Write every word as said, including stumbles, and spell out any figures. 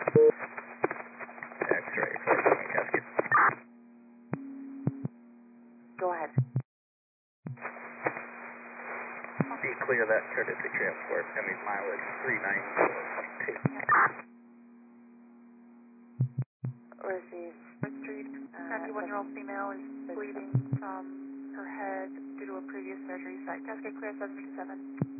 X-ray for casket. Go ahead. Be clear that courtesy transport, pending mileage three nine two. Receive. Street, ninety-one-year-old female is bleeding from her head due to a previous surgery site. Cascade clear seven two seven.